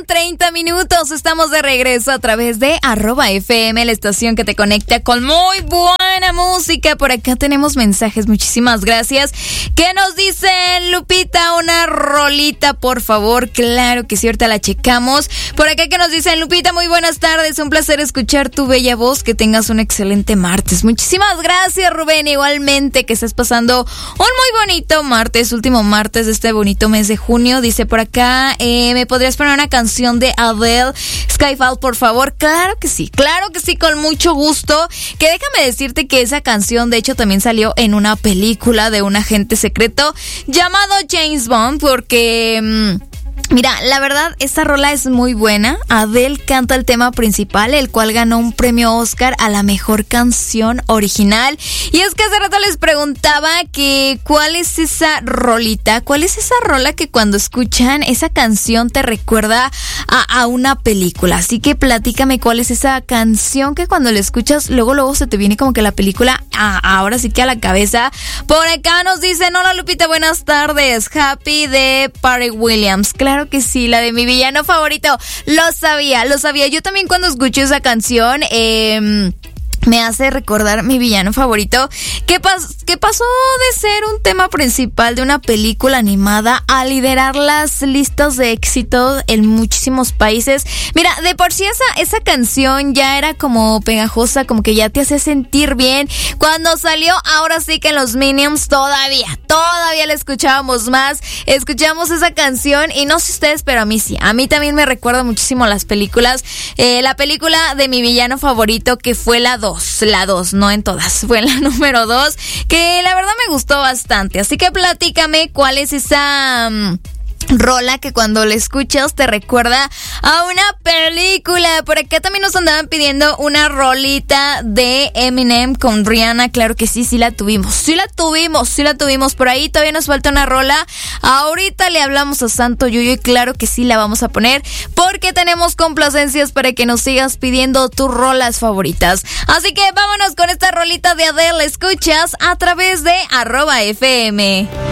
30 minutos, estamos de regreso a través de @FM, la estación que te conecta con muy buena música. Por acá tenemos mensajes, muchísimas gracias. ¿Qué nos dicen? Lupita, una rolita, por favor. Claro que sí, ahorita la checamos. Por acá, ¿qué nos dicen? Lupita, muy buenas tardes, un placer escuchar tu bella voz, que tengas un excelente martes. Muchísimas gracias, Rubén, igualmente, que estés pasando un muy bonito martes, último martes de este bonito mes de junio. Dice por acá, ¿me podrías poner una canción de Adele, Skyfall, por favor? Claro que sí, con mucho gusto. Que déjame decirte que esa canción, de hecho, también salió en una película de un agente secreto llamado James Bond, porque... mira, la verdad, esta rola es muy buena. Adele canta el tema principal, el cual ganó un premio Oscar a la mejor canción original. Y es que hace rato les preguntaba que cuál es esa rolita, cuál es esa rola que cuando escuchan esa canción te recuerda a una película. Así que platícame cuál es esa canción que cuando la escuchas, luego se te viene como que la película, ahora sí que a la cabeza. Por acá nos dicen, hola Lupita, buenas tardes. Happy de Pharrell Williams. Claro que sí, la de mi villano favorito. Lo sabía. Yo también cuando escucho esa canción, me hace recordar mi villano favorito, que pasó de ser un tema principal de una película animada a liderar las listas de éxito en muchísimos países. Mira, de por sí esa canción ya era como pegajosa, como que ya te hace sentir bien. Cuando salió, ahora sí que en los Minions todavía la escuchábamos más. Escuchamos esa canción y no sé ustedes, pero a mí sí. A mí también me recuerda muchísimo las películas. La película de mi villano favorito, que fue la 2, no en todas, fue la número 2, que la verdad me gustó bastante. Así que platícame cuál es esa rola que cuando la escuchas te recuerda a una película. Por acá también nos andaban pidiendo una rolita de Eminem con Rihanna. Claro que sí la tuvimos. Por ahí todavía nos falta una rola. Ahorita le hablamos a Santo Yuyo y claro que sí la vamos a poner, porque tenemos complacencias para que nos sigas pidiendo tus rolas favoritas. Así que vámonos con esta rolita de Adele. Escuchas a través de @FM.